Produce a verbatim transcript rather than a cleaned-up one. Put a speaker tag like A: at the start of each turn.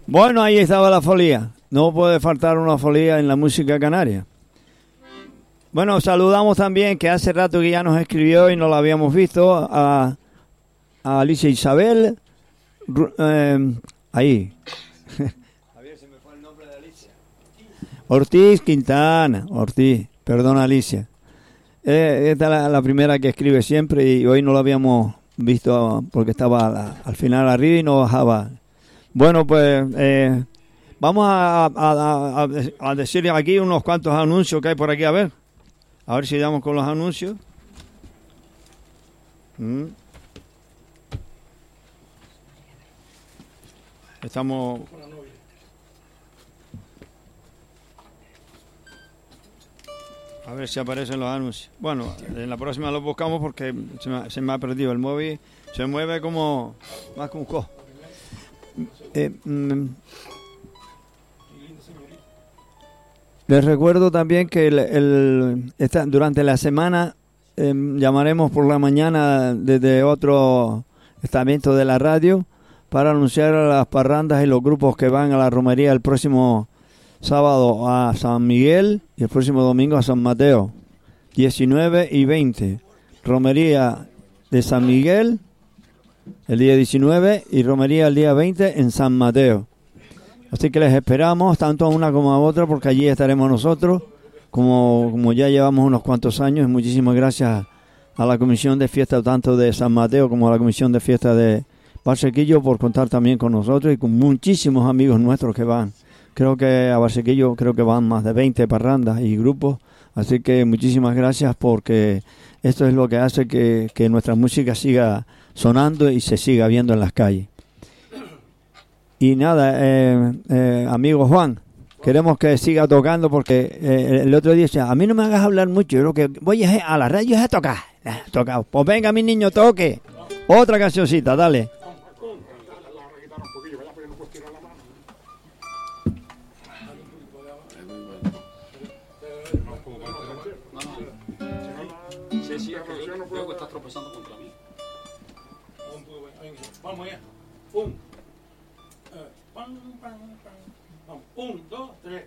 A: Bueno, ahí estaba la folía. No puede faltar una folía en la música canaria. Bueno, saludamos también, que hace rato que ya nos escribió y no la habíamos visto, a, a Alicia Isabel. Eh, ahí. A ver, se me fue el nombre de Alicia. Ortiz Quintana. Ortiz, perdona Alicia. Eh, esta es la, la primera que escribe siempre y hoy no la habíamos visto porque estaba a la, al final arriba y no bajaba. Bueno, pues eh, vamos a, a, a, a decir aquí unos cuantos anuncios que hay por aquí, a ver. A ver si damos con los anuncios. Mm. Estamos... A ver si aparecen los anuncios. Bueno, en la próxima los buscamos porque se me, se me ha perdido. El móvil se mueve como... más como un cojo. Eh, mm, les recuerdo también que el, el, esta, durante la semana eh, llamaremos por la mañana desde otro estamento de la radio para anunciar a las parrandas y los grupos que van a la romería el próximo sábado a San Miguel y el próximo domingo a San Mateo, diecinueve y veinte. Romería de San Miguel el día diecinueve y romería el día veinte en San Mateo. Así que les esperamos tanto a una como a otra porque allí estaremos nosotros, como, como ya llevamos unos cuantos años. Y muchísimas gracias a la Comisión de Fiesta tanto de San Mateo como a la Comisión de Fiesta de Barsequillo por contar también con nosotros y con muchísimos amigos nuestros que van. Creo que a Barsequillo creo que van más de veinte parrandas y grupos. Así que muchísimas gracias porque esto es lo que hace que, que nuestra música siga sonando y se siga viendo en las calles. Y nada, eh, eh, amigo Juan, queremos que siga tocando porque eh, el otro día decía, a mí no me hagas hablar mucho, yo lo que voy a, a la radio es a tocar. Eh, tocar. Pues venga, mi niño, toque. Otra cancioncita, dale.
B: Sí, sí, creo que estás tropezando contra mí. Vamos allá. Un. Un, dos, tres.